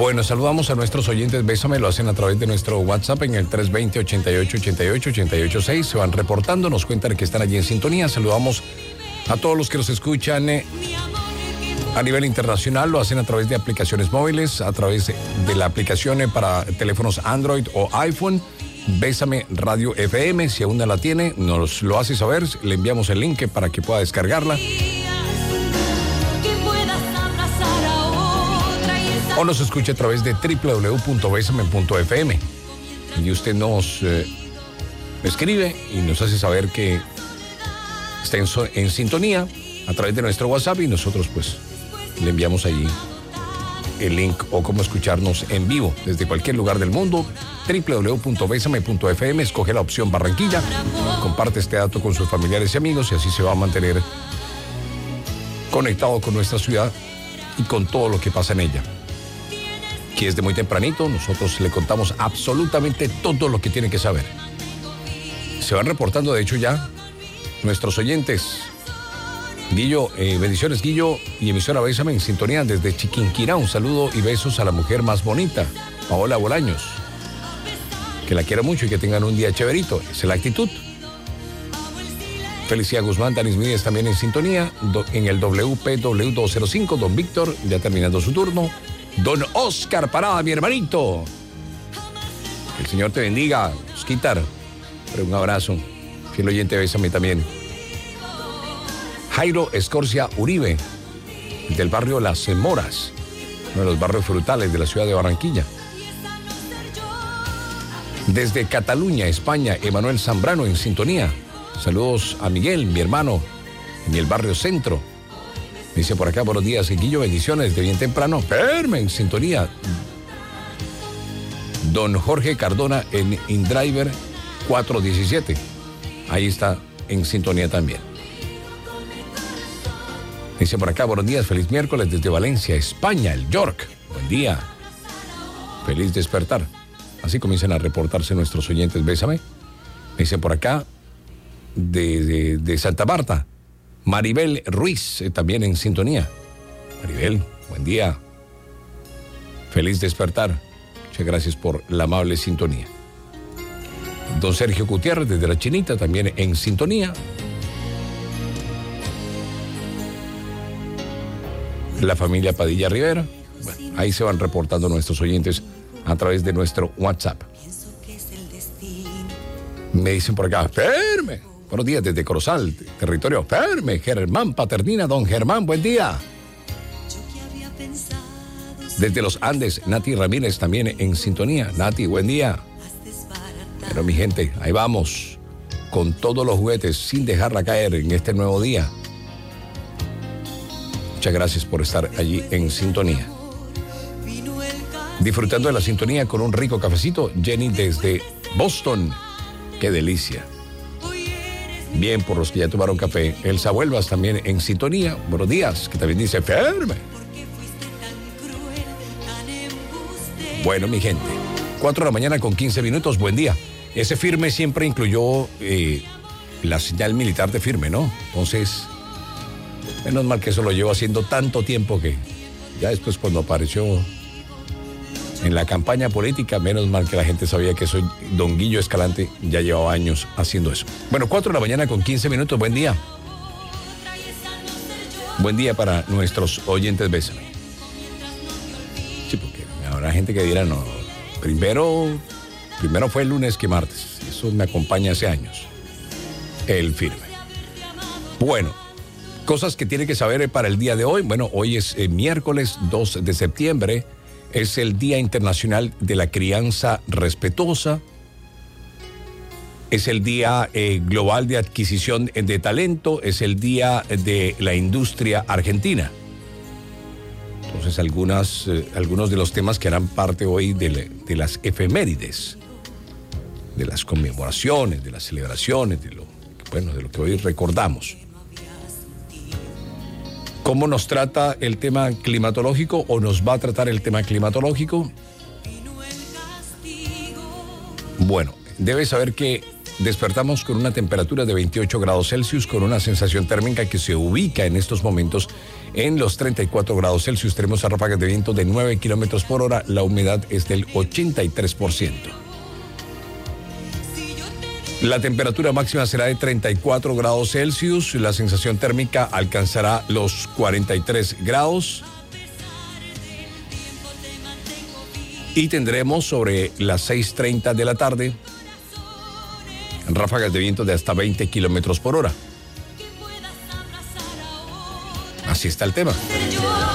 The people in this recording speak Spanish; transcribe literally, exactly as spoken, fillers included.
Bueno, saludamos a nuestros oyentes. Bésame, lo hacen a través de nuestro WhatsApp en el tres dos cero, ochenta y ocho, ochenta y ocho, ochenta y ocho seis. Se van reportando, nos cuentan que están allí en sintonía. Saludamos a todos los que nos escuchan eh, a nivel internacional. Lo hacen a través de aplicaciones móviles, a través de la aplicación eh, para teléfonos Android o iPhone. Bésame Radio F M. Si aún no la tiene, nos lo hace saber. Le enviamos el link para que pueda descargarla. O nos escuche a través de doble u doble u doble u punto bésame punto f m. Y usted nos eh, escribe y nos hace saber que está en, so, en sintonía a través de nuestro WhatsApp y nosotros pues le enviamos allí el link o cómo escucharnos en vivo desde cualquier lugar del mundo. doble u doble u doble u punto bésame punto f m. Escoge la opción Barranquilla, comparte este dato con sus familiares y amigos y así se va a mantener conectado con nuestra ciudad y con todo lo que pasa en ella. Que desde muy tempranito nosotros le contamos absolutamente todo lo que tiene que saber. Se van reportando, de hecho, ya nuestros oyentes. Guillo, eh, bendiciones, Guillo, y emisora Bésame en sintonía desde Chiquinquirá. Un saludo y besos a la mujer más bonita, Paola Bolaños. Que la quiero mucho y que tengan un día chéverito. Esa es la actitud. Felicia Guzmán, Danis Míguez también en sintonía. Do, en el W P W doscientos cinco, don Víctor, ya terminando su turno. Don Oscar Parada, mi hermanito. Que el Señor te bendiga, Osquitar. Un abrazo. Fiel oyente, bésame también. Jairo Escorcia Uribe, del barrio Las Moras, uno de los barrios frutales de la ciudad de Barranquilla. Desde Cataluña, España, Emanuel Zambrano en sintonía. Saludos a Miguel, mi hermano, en el barrio Centro. Dice por acá, buenos días, Guillo, bendiciones de bien temprano. Perme en sintonía. Don Jorge Cardona en InDriver cuatrocientos diecisiete. Ahí está en sintonía también. Dice por acá, buenos días, feliz miércoles desde Valencia, España, el York. Buen día. Feliz despertar. Así comienzan a reportarse nuestros oyentes, bésame. Dice por acá, de, de, de Santa Marta. Maribel Ruiz, eh, también en sintonía. Maribel, buen día. Feliz despertar. Muchas gracias por la amable sintonía. Don Sergio Gutiérrez, desde La Chinita, también en sintonía. La familia Padilla Rivera. Bueno, ahí se van reportando nuestros oyentes a través de nuestro WhatsApp. Me dicen por acá, firme. Buenos días desde Corozal, territorio firme. Germán Paternina, don Germán, buen día. Desde los Andes, Nati Ramírez también en sintonía. Nati, buen día. Pero mi gente, ahí vamos, con todos los juguetes, sin dejarla caer en este nuevo día. Muchas gracias por estar allí en sintonía. Disfrutando de la sintonía con un rico cafecito, Jenny desde Boston. ¡Qué delicia! Bien, por los que ya tomaron café. Elsa Huelvas también en sintonía. Buenos días, que también dice firme. Bueno, mi gente, cuatro de la mañana con quince minutos, buen día. Ese firme siempre incluyó eh, la señal militar de firme, ¿no? Entonces, menos mal que eso lo llevo haciendo tanto tiempo que ya después cuando apareció en la campaña política, menos mal que la gente sabía que soy don Guillo Escalante, ya llevaba años haciendo eso. Bueno, cuatro de la mañana con quince minutos, buen día. Buen día para nuestros oyentes, bésame. Sí, porque habrá gente que dirá, no, primero, primero fue el lunes que martes. Eso me acompaña hace años. El firme. Bueno, cosas que tiene que saber para el día de hoy. Bueno, hoy es eh, miércoles dos de septiembre. Es el Día Internacional de la Crianza Respetuosa. Es el Día eh, Global de Adquisición de Talento. Es el Día de la Industria Argentina. Entonces, algunas, eh, algunos de los temas que harán parte hoy de, le, de las efemérides, de las conmemoraciones, de las celebraciones, de lo, bueno, de lo que hoy recordamos. ¿Cómo nos trata el tema climatológico o nos va a tratar el tema climatológico? Bueno, debes saber que despertamos con una temperatura de veintiocho grados Celsius, con una sensación térmica que se ubica en estos momentos en los treinta y cuatro grados Celsius. Tenemos ráfagas de viento de nueve kilómetros por hora. La humedad es del ochenta y tres por ciento. La temperatura máxima será de treinta y cuatro grados Celsius. La sensación térmica alcanzará los cuarenta y tres grados. Y tendremos sobre las seis treinta de la tarde ráfagas de viento de hasta veinte kilómetros por hora. Así está el tema.